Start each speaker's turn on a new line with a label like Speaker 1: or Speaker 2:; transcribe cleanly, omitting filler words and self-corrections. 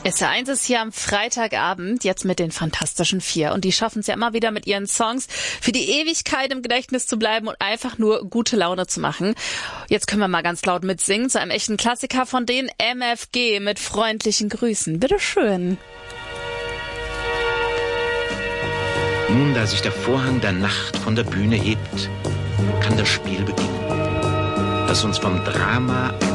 Speaker 1: SR1 ist hier am Freitagabend, jetzt mit den Fantastischen Vier. Und die schaffen es ja immer wieder mit ihren Songs für die Ewigkeit im Gedächtnis zu bleiben und einfach nur gute Laune zu machen. Jetzt können wir mal ganz laut mitsingen zu einem echten Klassiker von den MFG mit freundlichen Grüßen. Bitteschön.
Speaker 2: Nun, da sich der Vorhang der Nacht von der Bühne hebt, kann das Spiel beginnen, das uns vom Drama